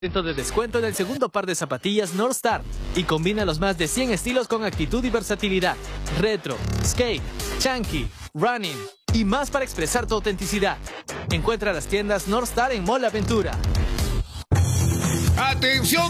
De descuento en el segundo par de zapatillas North Star y combina los más de 100 estilos con actitud y versatilidad. Retro, skate, chunky, running y más para expresar tu autenticidad. Encuentra las tiendas North Star en Mall Aventura. ¡Atención!